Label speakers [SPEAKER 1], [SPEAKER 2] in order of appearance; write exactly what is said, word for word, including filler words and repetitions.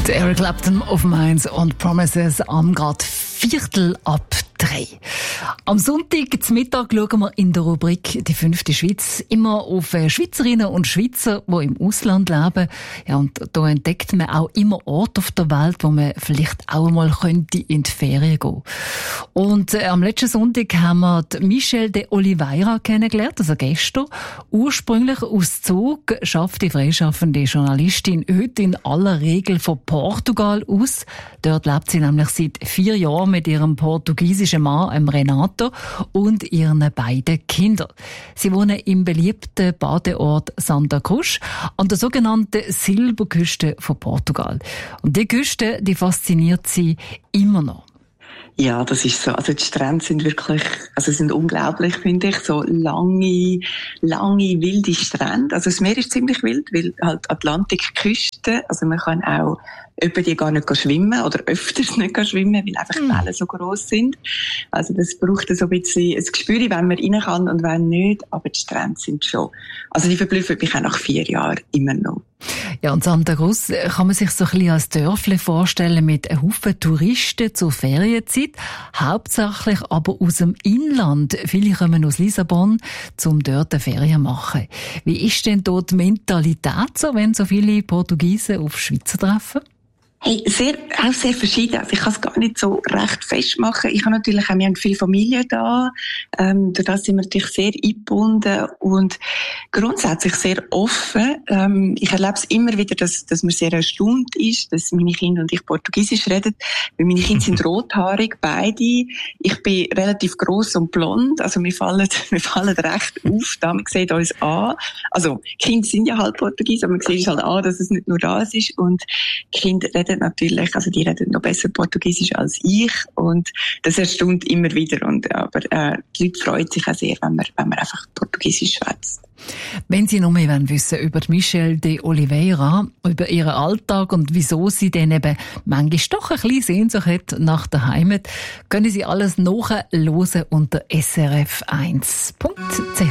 [SPEAKER 1] Der Eric Clapton auf Mainz und Promises am gerade Viertel ab drei. Am Sonntag zum Mittag schauen wir in der Rubrik «Die fünfte Schweiz» immer auf Schweizerinnen und Schweizer, die im Ausland leben. Ja, und da entdeckt man auch immer Orte auf der Welt, wo man vielleicht auch mal könnte in die Ferien gehen. Und äh, am letzten Sonntag haben wir die Michelle de Oliveira kennengelernt, also gestern. Ursprünglich aus Zug, schafft die freischaffende Journalistin heute in aller Regel von Portugal aus. Dort lebt sie nämlich seit vier Jahren mit ihrem portugiesischen Mann, Renato, und ihren beiden Kindern. Sie wohnen im beliebten Badeort Santa Cruz an der sogenannten Silberküste von Portugal. Und die Küste, die fasziniert sie immer noch.
[SPEAKER 2] Ja, das ist so. Also die Strände sind wirklich, also sind unglaublich, finde ich. So lange, lange, wilde Strände. Also das Meer ist ziemlich wild, weil halt Atlantikküste, also man kann auch öppe die gar nicht schwimmen oder öfters nicht schwimmen, weil einfach die Wellen so gross sind. Also das braucht so ein bisschen ein Gespür, wenn man rein kann und wenn nicht. Aber die Strände sind schon, also die verblüffen mich auch nach vier Jahren immer noch.
[SPEAKER 1] Ja, und Santa Cruz kann man sich so ein bisschen als Dörfle vorstellen mit einem Haufen Touristen zur Ferienzeit, hauptsächlich aber aus dem Inland. Viele kommen aus Lissabon, um dort eine Ferien machen. Wie ist denn dort die Mentalität so, wenn so viele Portugiesen auf Schweizer treffen?
[SPEAKER 2] Hey, sehr, auch sehr verschieden. Also ich kann es gar nicht so recht festmachen. Ich habe natürlich auch, wir haben viele Familien da. Ähm, durch das sind wir natürlich sehr eingebunden und grundsätzlich sehr offen. Ähm, ich erlebe es immer wieder, dass, dass man sehr erstaunt ist, dass meine Kinder und ich Portugiesisch reden. Weil meine Kinder sind rothaarig, beide. Ich bin relativ gross und blond. Also wir fallen, wir fallen recht auf. Da man sieht uns an. Also, Kinder sind ja halt Portugies, aber man sieht halt an, dass es nicht nur das ist. Und Kinder reden natürlich, also die reden noch besser Portugiesisch als ich und das erstaunt immer wieder. Und, aber äh, die Leute freuen sich auch sehr, wenn man, wenn man einfach Portugiesisch schwätzt.
[SPEAKER 1] Wenn Sie noch mehr wissen über Michelle de Oliveira, über ihren Alltag und wieso sie dann eben manchmal doch ein bisschen Sehnsucht hat nach der Heimat, können Sie alles nachhören unter s r f eins punkt c h.